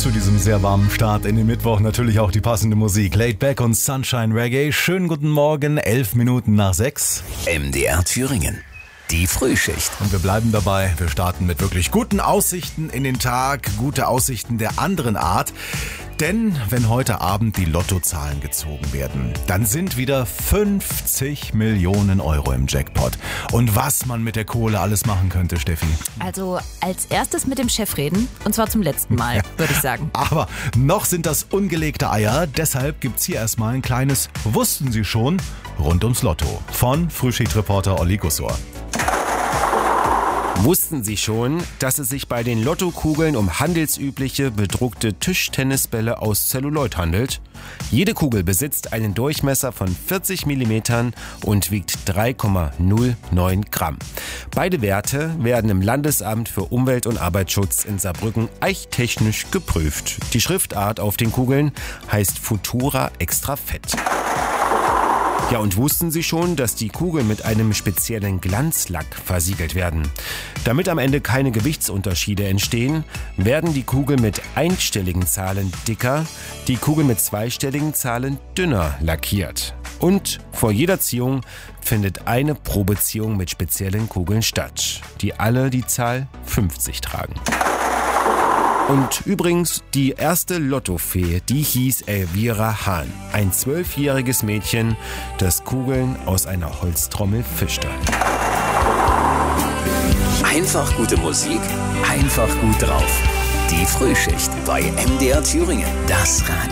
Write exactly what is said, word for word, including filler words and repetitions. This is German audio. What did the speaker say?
Zu diesem sehr warmen Start in den Mittwoch natürlich auch die passende Musik. Laid Back und Sunshine Reggae. Schönen guten Morgen, elf Minuten nach sechs. M D R Thüringen. Die Frühschicht. Und wir bleiben dabei. Wir starten mit wirklich guten Aussichten in den Tag. Gute Aussichten der anderen Art. Denn wenn heute Abend die Lottozahlen gezogen werden, dann sind wieder fünfzig Millionen Euro im Jackpot. Und was man mit der Kohle alles machen könnte, Steffi. Also als erstes mit dem Chef reden. Und zwar zum letzten Mal, würde ich sagen. Aber noch sind das ungelegte Eier. Deshalb gibt's hier erstmal ein kleines Wussten Sie schon rund ums Lotto von Frühschichtreporter Olli Gussor. Wussten Sie schon, dass es sich bei den Lottokugeln um handelsübliche bedruckte Tischtennisbälle aus Zelluloid handelt? Jede Kugel besitzt einen Durchmesser von vierzig Millimeter und wiegt drei Komma null neun Gramm. Beide Werte werden im Landesamt für Umwelt- und Arbeitsschutz in Saarbrücken eichtechnisch geprüft. Die Schriftart auf den Kugeln heißt Futura Extra Fett. Ja, und wussten Sie schon, dass die Kugeln mit einem speziellen Glanzlack versiegelt werden? Damit am Ende keine Gewichtsunterschiede entstehen, werden die Kugeln mit einstelligen Zahlen dicker, die Kugeln mit zweistelligen Zahlen dünner lackiert. Und vor jeder Ziehung findet eine Probeziehung mit speziellen Kugeln statt, die alle die Zahl fünfzig tragen. Und übrigens, die erste Lottofee, die hieß Elvira Hahn. Ein zwölfjähriges Mädchen, das Kugeln aus einer Holztrommel fischte. Einfach gute Musik, einfach gut drauf. Die Frühschicht bei M D R Thüringen. Das Radio.